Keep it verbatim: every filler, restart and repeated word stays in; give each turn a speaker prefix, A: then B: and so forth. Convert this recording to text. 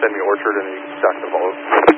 A: send me Orchard and you can stack the vote.